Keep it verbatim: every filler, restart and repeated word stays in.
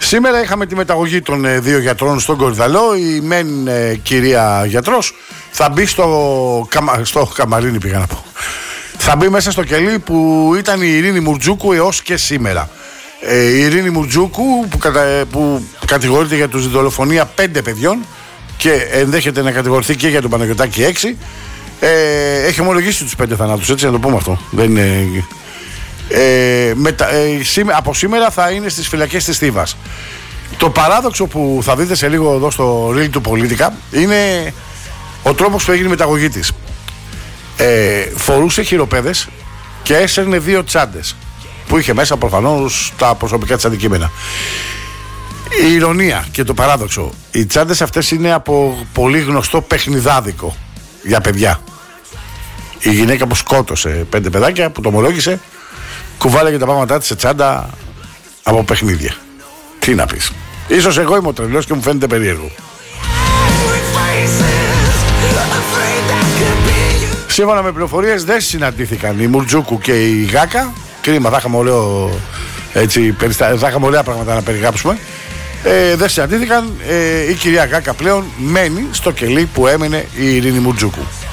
Σήμερα είχαμε τη μεταγωγή των ε, δύο γιατρών στον Κορυδαλό. Η μεν ε, κυρία γιατρός θα μπει στο, καμα, στο καμαρίνι, πήγα να πω. Θα μπει μέσα στο κελί που ήταν η Ειρήνη Μουρτζούκου έως και σήμερα. Ε, η Ειρήνη Μουρτζούκου που, κατα, που κατηγορείται για τους δολοφονία πέντε παιδιών και ενδέχεται να κατηγορηθεί και για τον Παναγιωτάκη έξι. Ε, έχει ομολογήσει τους πέντε θανάτους, έτσι να το πούμε αυτό. Δεν είναι... Ε, μετα, ε, σήμε, από σήμερα θα είναι στις φυλακές της Θήβας. Το παράδοξο που θα δείτε σε λίγο εδώ στο Real του Πολίτικα είναι ο τρόπος που έγινε η μεταγωγή της. Ε, φορούσε χειροπέδες και έσαιρνε δύο τσάντες που είχε μέσα προφανώς τα προσωπικά της αντικείμενα. Η ηρωνία και το παράδοξο, οι τσάντες αυτές είναι από πολύ γνωστό παιχνιδάδικο για παιδιά. Η γυναίκα που σκότωσε πέντε παιδάκια, που το ομολόγησε, κουβάλαγε τα πράγματά της σε τσάντα από παιχνίδια. Τι να πεις. Ίσως εγώ είμαι ο τρελός και μου φαίνεται περίεργο. Σύμφωνα με πληροφορίες δεν συναντήθηκαν η Μουρτζούκου και η Γάκα. Κρίμα, θα είχαμε, ωραίο, έτσι, περιστα... θα είχαμε ωραία πράγματα να περιγράψουμε. Ε, δεν συναντήθηκαν. Ε, η κυρία Γάκα πλέον μένει στο κελί που έμενε η Ειρήνη Μουρτζούκου.